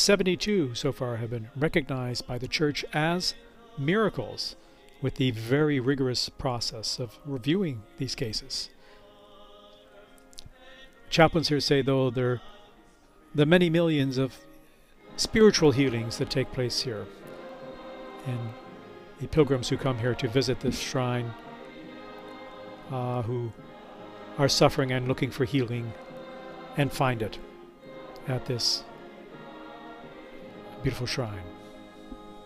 72 so far have been recognized by the Church as miracles, with the very rigorous process of reviewing these cases. Chaplains here say, though, the many millions of spiritual healings that take place here, and the pilgrims who come here to visit this shrine, who are suffering and looking for healing, and find it at this beautiful shrine.